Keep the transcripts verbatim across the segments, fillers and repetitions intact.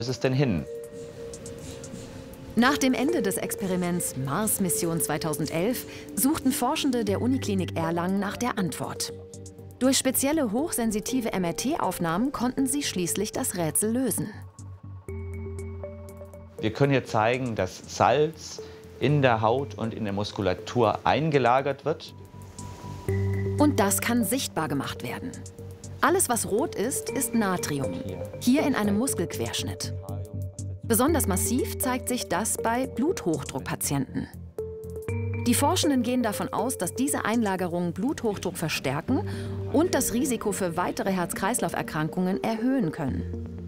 ist es denn hin? Nach dem Ende des Experiments Mars-Mission zweitausendelf suchten Forschende der Uniklinik Erlangen nach der Antwort. Durch spezielle hochsensitive M R T-Aufnahmen konnten sie schließlich das Rätsel lösen. Wir können hier zeigen, dass Salz in der Haut und in der Muskulatur eingelagert wird. Und das kann sichtbar gemacht werden. Alles, was rot ist, ist Natrium. Hier in einem Muskelquerschnitt. Besonders massiv zeigt sich das bei Bluthochdruckpatienten. Die Forschenden gehen davon aus, dass diese Einlagerungen Bluthochdruck verstärken und das Risiko für weitere Herz-Kreislauf-Erkrankungen erhöhen können.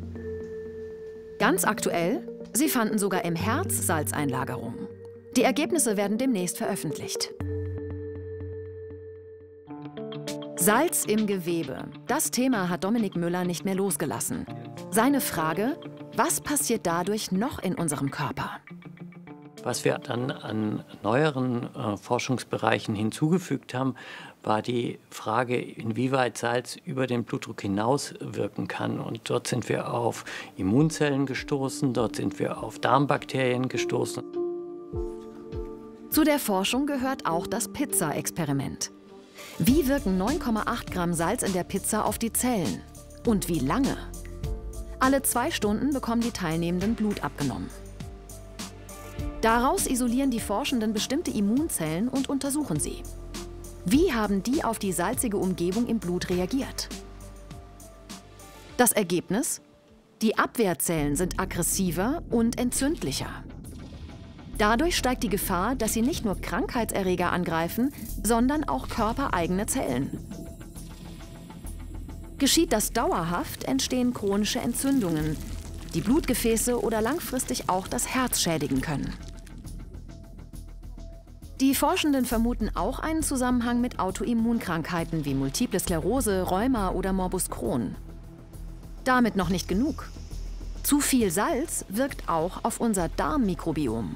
Ganz aktuell, sie fanden sogar im Herz Salzeinlagerungen. Die Ergebnisse werden demnächst veröffentlicht. Salz im Gewebe. Das Thema hat Dominik Müller nicht mehr losgelassen. Seine Frage: Was passiert dadurch noch in unserem Körper? Was wir dann an neueren äh, Forschungsbereichen hinzugefügt haben, war die Frage, inwieweit Salz über den Blutdruck hinaus wirken kann. Und dort sind wir auf Immunzellen gestoßen, dort sind wir auf Darmbakterien gestoßen. Zu der Forschung gehört auch das Pizza-Experiment. Wie wirken neun Komma acht Gramm Salz in der Pizza auf die Zellen? Und wie lange? Alle zwei Stunden bekommen die Teilnehmenden Blut abgenommen. Daraus isolieren die Forschenden bestimmte Immunzellen und untersuchen sie. Wie haben die auf die salzige Umgebung im Blut reagiert? Das Ergebnis? Die Abwehrzellen sind aggressiver und entzündlicher. Dadurch steigt die Gefahr, dass sie nicht nur Krankheitserreger angreifen, sondern auch körpereigene Zellen. Geschieht das dauerhaft, entstehen chronische Entzündungen, die Blutgefäße oder langfristig auch das Herz schädigen können. Die Forschenden vermuten auch einen Zusammenhang mit Autoimmunkrankheiten wie Multiple Sklerose, Rheuma oder Morbus Crohn. Damit noch nicht genug. Zu viel Salz wirkt auch auf unser Darmmikrobiom.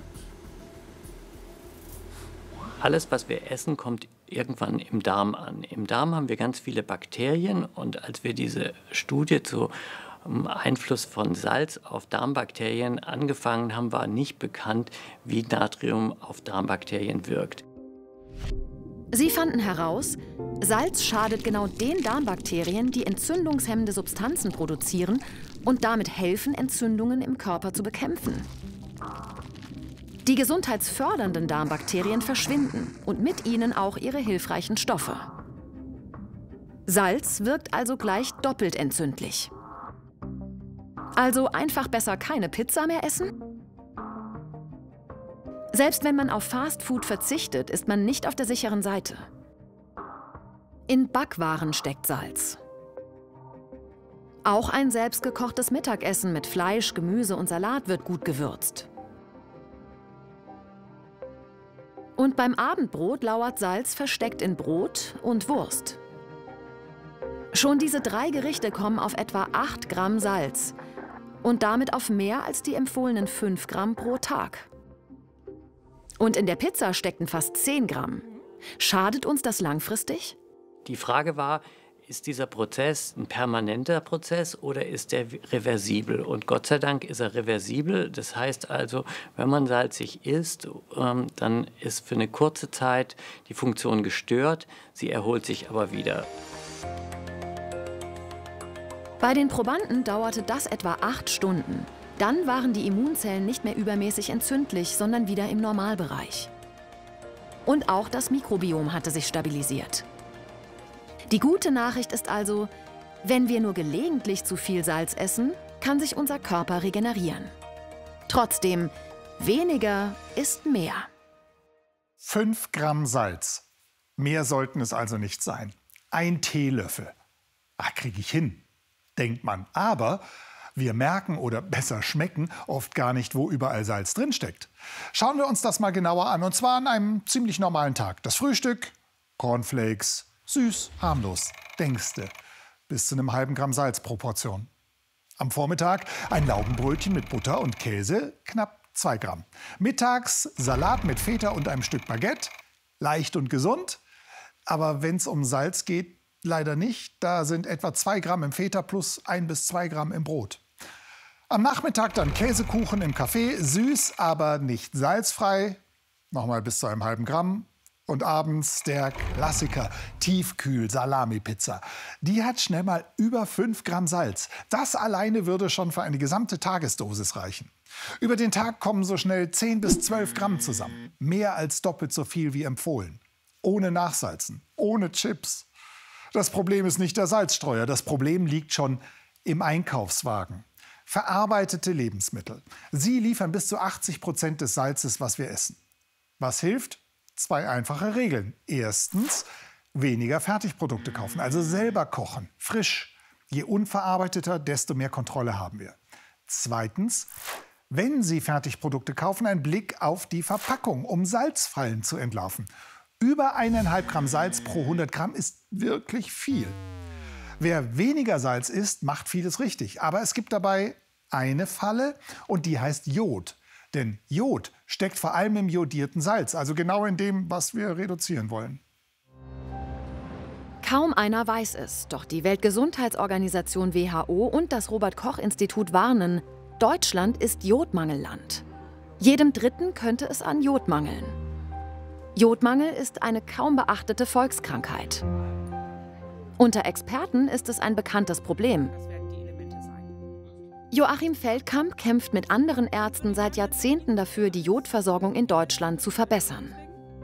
Alles, was wir essen, kommt irgendwann im Darm an. Im Darm haben wir ganz viele Bakterien und als wir diese Studie zu Einfluss von Salz auf Darmbakterien angefangen haben, war nicht bekannt, wie Natrium auf Darmbakterien wirkt. Sie fanden heraus, Salz schadet genau den Darmbakterien, die entzündungshemmende Substanzen produzieren und damit helfen, Entzündungen im Körper zu bekämpfen. Die gesundheitsfördernden Darmbakterien verschwinden und mit ihnen auch ihre hilfreichen Stoffe. Salz wirkt also gleich doppelt entzündlich. Also einfach besser keine Pizza mehr essen? Selbst wenn man auf Fastfood verzichtet, ist man nicht auf der sicheren Seite. In Backwaren steckt Salz. Auch ein selbstgekochtes Mittagessen mit Fleisch, Gemüse und Salat wird gut gewürzt. Und beim Abendbrot lauert Salz versteckt in Brot und Wurst. Schon diese drei Gerichte kommen auf etwa acht Gramm Salz und damit auf mehr als die empfohlenen fünf Gramm pro Tag. Und in der Pizza steckten fast zehn Gramm. Schadet uns das langfristig? Die Frage war, ist dieser Prozess ein permanenter Prozess oder ist er reversibel? Und Gott sei Dank ist er reversibel. Das heißt also, wenn man salzig isst, ähm, dann ist für eine kurze Zeit die Funktion gestört, sie erholt sich aber wieder. Bei den Probanden dauerte das etwa acht Stunden. Dann waren die Immunzellen nicht mehr übermäßig entzündlich, sondern wieder im Normalbereich. Und auch das Mikrobiom hatte sich stabilisiert. Die gute Nachricht ist also, wenn wir nur gelegentlich zu viel Salz essen, kann sich unser Körper regenerieren. Trotzdem, weniger ist mehr. Fünf Gramm Salz. Mehr sollten es also nicht sein. Ein Teelöffel. Ach, kriege ich hin, denkt man. Aber wir merken oder besser schmecken oft gar nicht, wo überall Salz drinsteckt. Schauen wir uns das mal genauer an, und zwar an einem ziemlich normalen Tag. Das Frühstück, Cornflakes, süß, harmlos, denkste, bis zu einem halben Gramm Salz pro Portion. Am Vormittag ein Laugenbrötchen mit Butter und Käse, knapp zwei Gramm. Mittags Salat mit Feta und einem Stück Baguette, leicht und gesund. Aber wenn es um Salz geht, leider nicht. Da sind etwa zwei Gramm im Feta plus ein bis zwei Gramm im Brot. Am Nachmittag dann Käsekuchen im Café, süß, aber nicht salzfrei. Nochmal bis zu einem halben Gramm. Und abends der Klassiker, Tiefkühl-Salami-Pizza. Die hat schnell mal über fünf Gramm Salz. Das alleine würde schon für eine gesamte Tagesdosis reichen. Über den Tag kommen so schnell zehn bis zwölf Gramm zusammen. Mehr als doppelt so viel wie empfohlen. Ohne Nachsalzen, ohne Chips. Das Problem ist nicht der Salzstreuer. Das Problem liegt schon im Einkaufswagen. Verarbeitete Lebensmittel. Sie liefern bis zu achtzig Prozent des Salzes, was wir essen. Was hilft? Zwei einfache Regeln. Erstens, weniger Fertigprodukte kaufen, also selber kochen, frisch. Je unverarbeiteter, desto mehr Kontrolle haben wir. Zweitens, wenn Sie Fertigprodukte kaufen, ein Blick auf die Verpackung, um Salzfallen zu entlarven. Über eineinhalb Gramm Salz pro hundert Gramm ist wirklich viel. Wer weniger Salz isst, macht vieles richtig. Aber es gibt dabei eine Falle und die heißt Jod. Denn Jod steckt vor allem im jodierten Salz, also genau in dem, was wir reduzieren wollen. Kaum einer weiß es, doch die Weltgesundheitsorganisation W H O und das Robert-Koch-Institut warnen, Deutschland ist Jodmangelland. Jedem Dritten könnte es an Jod mangeln. Jodmangel ist eine kaum beachtete Volkskrankheit. Unter Experten ist es ein bekanntes Problem. Joachim Feldkamp kämpft mit anderen Ärzten seit Jahrzehnten dafür, die Jodversorgung in Deutschland zu verbessern.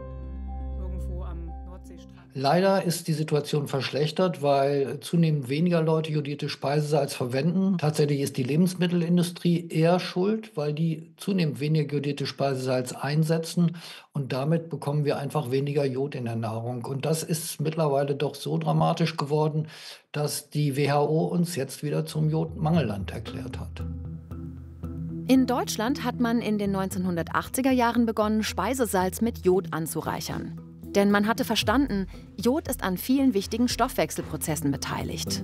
Leider ist die Situation verschlechtert, weil zunehmend weniger Leute jodierte Speisesalz verwenden. Tatsächlich ist die Lebensmittelindustrie eher schuld, weil die zunehmend weniger jodierte Speisesalz einsetzen. Und damit bekommen wir einfach weniger Jod in der Nahrung. Und das ist mittlerweile doch so dramatisch geworden, dass die W H O uns jetzt wieder zum Jodmangelland erklärt hat. In Deutschland hat man in den neunzehnhundertachtziger Jahren begonnen, Speisesalz mit Jod anzureichern. Denn man hatte verstanden, Jod ist an vielen wichtigen Stoffwechselprozessen beteiligt.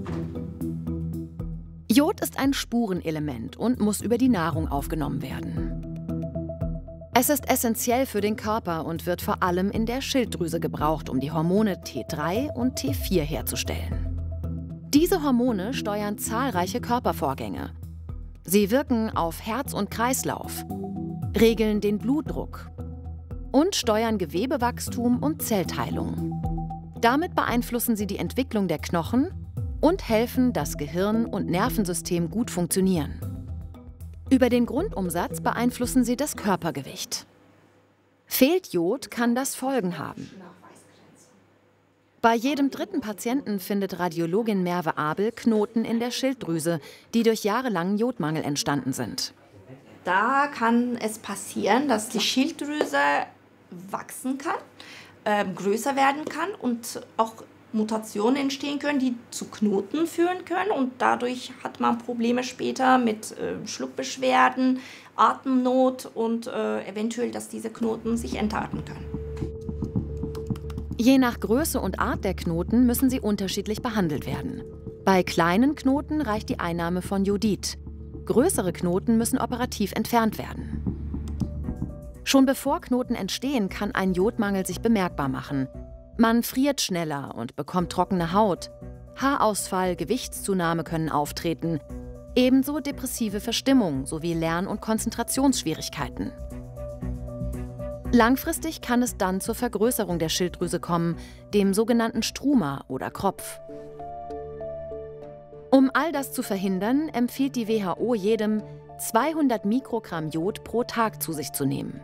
Jod ist ein Spurenelement und muss über die Nahrung aufgenommen werden. Es ist essentiell für den Körper und wird vor allem in der Schilddrüse gebraucht, um die Hormone T drei und T vier herzustellen. Diese Hormone steuern zahlreiche Körpervorgänge. Sie wirken auf Herz und Kreislauf, regeln den Blutdruck und steuern Gewebewachstum und Zellteilung. Damit beeinflussen sie die Entwicklung der Knochen und helfen, dass Gehirn und Nervensystem gut funktionieren. Über den Grundumsatz beeinflussen sie das Körpergewicht. Fehlt Jod, kann das Folgen haben. Bei jedem dritten Patienten findet Radiologin Merve Abel Knoten in der Schilddrüse, die durch jahrelangen Jodmangel entstanden sind. Da kann es passieren, dass die Schilddrüse wachsen kann, äh, größer werden kann und auch Mutationen entstehen können, die zu Knoten führen können. Und dadurch hat man Probleme später mit äh, Schluckbeschwerden, Atemnot und äh, eventuell, dass diese Knoten sich entarten können. Je nach Größe und Art der Knoten müssen sie unterschiedlich behandelt werden. Bei kleinen Knoten reicht die Einnahme von Jodid. Größere Knoten müssen operativ entfernt werden. Schon bevor Knoten entstehen, kann ein Jodmangel sich bemerkbar machen. Man friert schneller und bekommt trockene Haut. Haarausfall, Gewichtszunahme können auftreten. Ebenso depressive Verstimmung sowie Lern- und Konzentrationsschwierigkeiten. Langfristig kann es dann zur Vergrößerung der Schilddrüse kommen, dem sogenannten Struma oder Kropf. Um all das zu verhindern, empfiehlt die W H O jedem, zweihundert Mikrogramm Jod pro Tag zu sich zu nehmen.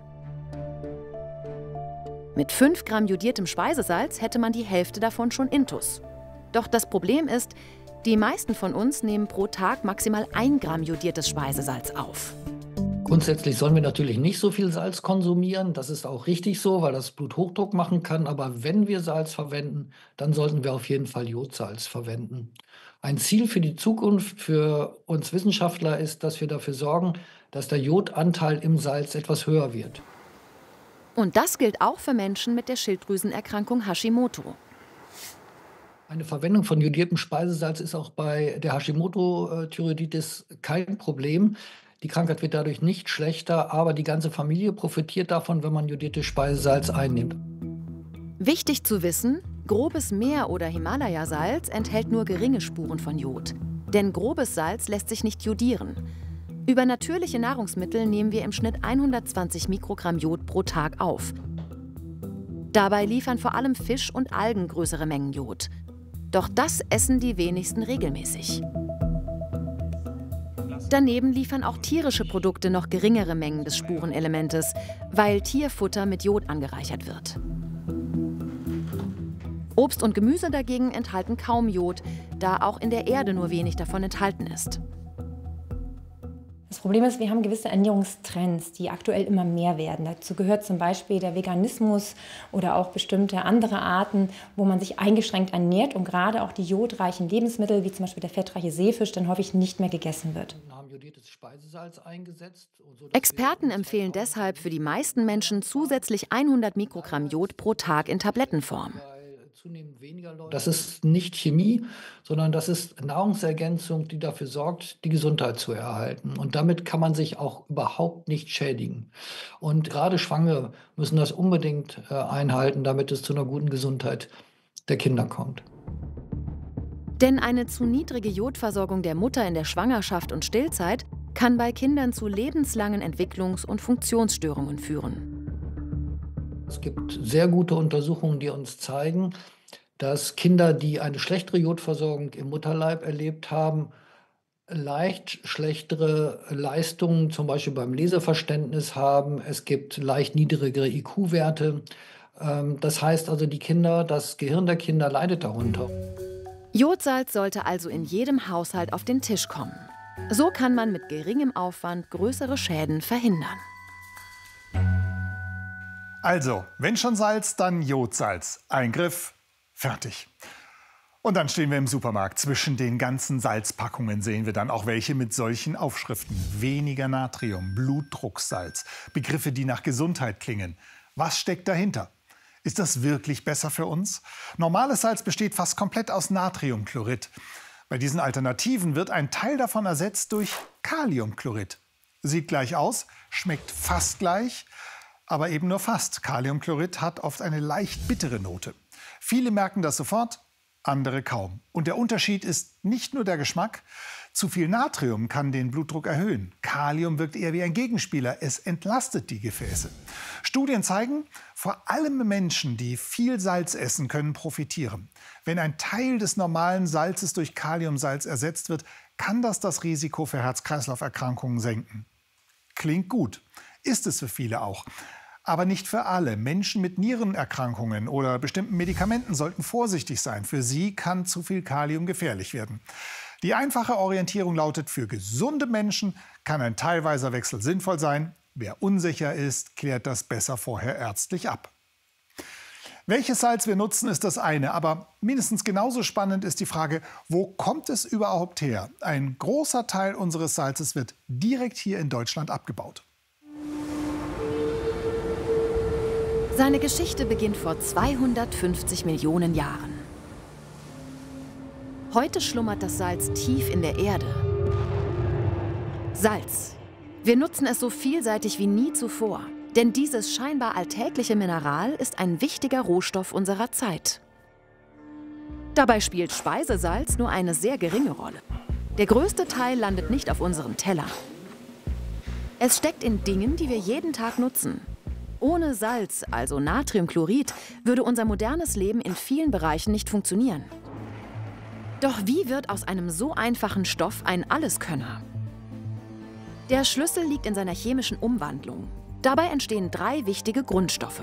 Mit fünf Gramm jodiertem Speisesalz hätte man die Hälfte davon schon intus. Doch das Problem ist, die meisten von uns nehmen pro Tag maximal ein Gramm jodiertes Speisesalz auf. Grundsätzlich sollen wir natürlich nicht so viel Salz konsumieren. Das ist auch richtig so, weil das Bluthochdruck machen kann. Aber wenn wir Salz verwenden, dann sollten wir auf jeden Fall Jodsalz verwenden. Ein Ziel für die Zukunft für uns Wissenschaftler ist, dass wir dafür sorgen, dass der Jodanteil im Salz etwas höher wird. Und das gilt auch für Menschen mit der Schilddrüsenerkrankung Hashimoto. Eine Verwendung von jodiertem Speisesalz ist auch bei der Hashimoto-Thyreoiditis kein Problem. Die Krankheit wird dadurch nicht schlechter, aber die ganze Familie profitiert davon, wenn man jodiertes Speisesalz einnimmt. Wichtig zu wissen, grobes Meer- oder Himalaya-Salz enthält nur geringe Spuren von Jod. Denn grobes Salz lässt sich nicht jodieren. Über natürliche Nahrungsmittel nehmen wir im Schnitt hundertzwanzig Mikrogramm Jod pro Tag auf. Dabei liefern vor allem Fisch und Algen größere Mengen Jod. Doch das essen die wenigsten regelmäßig. Daneben liefern auch tierische Produkte noch geringere Mengen des Spurenelementes, weil Tierfutter mit Jod angereichert wird. Obst und Gemüse dagegen enthalten kaum Jod, da auch in der Erde nur wenig davon enthalten ist. Das Problem ist, wir haben gewisse Ernährungstrends, die aktuell immer mehr werden. Dazu gehört zum Beispiel der Veganismus oder auch bestimmte andere Arten, wo man sich eingeschränkt ernährt und gerade auch die jodreichen Lebensmittel, wie zum Beispiel der fettreiche Seefisch, dann häufig nicht mehr gegessen wird. Experten empfehlen deshalb für die meisten Menschen zusätzlich hundert Mikrogramm Jod pro Tag in Tablettenform. Das ist nicht Chemie, sondern das ist Nahrungsergänzung, die dafür sorgt, die Gesundheit zu erhalten. Und damit kann man sich auch überhaupt nicht schädigen. Und gerade Schwangere müssen das unbedingt äh, einhalten, damit es zu einer guten Gesundheit der Kinder kommt. Denn eine zu niedrige Jodversorgung der Mutter in der Schwangerschaft und Stillzeit kann bei Kindern zu lebenslangen Entwicklungs- und Funktionsstörungen führen. Es gibt sehr gute Untersuchungen, die uns zeigen, dass Kinder, die eine schlechtere Jodversorgung im Mutterleib erlebt haben, leicht schlechtere Leistungen, zum Beispiel beim Leseverständnis haben. Es gibt leicht niedrigere I Q-Werte. Das heißt also, die Kinder, das Gehirn der Kinder leidet darunter. Jodsalz sollte also in jedem Haushalt auf den Tisch kommen. So kann man mit geringem Aufwand größere Schäden verhindern. Also, wenn schon Salz, dann Jodsalz. Eingriff, fertig. Und dann stehen wir im Supermarkt. Zwischen den ganzen Salzpackungen sehen wir dann auch welche mit solchen Aufschriften. Weniger Natrium, Blutdrucksalz, Begriffe, die nach Gesundheit klingen. Was steckt dahinter? Ist das wirklich besser für uns? Normales Salz besteht fast komplett aus Natriumchlorid. Bei diesen Alternativen wird ein Teil davon ersetzt durch Kaliumchlorid. Sieht gleich aus, schmeckt fast gleich, aber eben nur fast. Kaliumchlorid hat oft eine leicht bittere Note. Viele merken das sofort, andere kaum. Und der Unterschied ist nicht nur der Geschmack. Zu viel Natrium kann den Blutdruck erhöhen. Kalium wirkt eher wie ein Gegenspieler. Es entlastet die Gefäße. Studien zeigen, vor allem Menschen, die viel Salz essen, können profitieren. Wenn ein Teil des normalen Salzes durch Kaliumsalz ersetzt wird, kann das das Risiko für Herz-Kreislauf-Erkrankungen senken. Klingt gut. Ist es für viele auch. Aber nicht für alle. Menschen mit Nierenerkrankungen oder bestimmten Medikamenten sollten vorsichtig sein. Für sie kann zu viel Kalium gefährlich werden. Die einfache Orientierung lautet, für gesunde Menschen kann ein teilweiser Wechsel sinnvoll sein. Wer unsicher ist, klärt das besser vorher ärztlich ab. Welches Salz wir nutzen, ist das eine. Aber mindestens genauso spannend ist die Frage, wo kommt es überhaupt her? Ein großer Teil unseres Salzes wird direkt hier in Deutschland abgebaut. Seine Geschichte beginnt vor zweihundertfünfzig Millionen Jahren. Heute schlummert das Salz tief in der Erde. Salz. Wir nutzen es so vielseitig wie nie zuvor. Denn dieses scheinbar alltägliche Mineral ist ein wichtiger Rohstoff unserer Zeit. Dabei spielt Speisesalz nur eine sehr geringe Rolle. Der größte Teil landet nicht auf unserem Teller. Es steckt in Dingen, die wir jeden Tag nutzen. Ohne Salz, also Natriumchlorid, würde unser modernes Leben in vielen Bereichen nicht funktionieren. Doch wie wird aus einem so einfachen Stoff ein Alleskönner? Der Schlüssel liegt in seiner chemischen Umwandlung. Dabei entstehen drei wichtige Grundstoffe.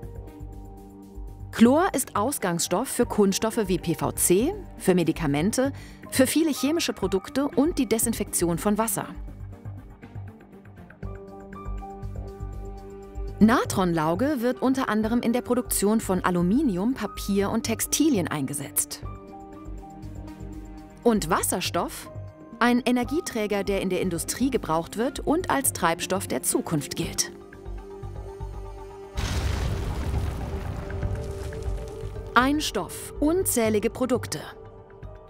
Chlor ist Ausgangsstoff für Kunststoffe wie P V C, für Medikamente, für viele chemische Produkte und die Desinfektion von Wasser. Natronlauge wird unter anderem in der Produktion von Aluminium, Papier und Textilien eingesetzt. Und Wasserstoff? Ein Energieträger, der in der Industrie gebraucht wird und als Treibstoff der Zukunft gilt. Ein Stoff, unzählige Produkte.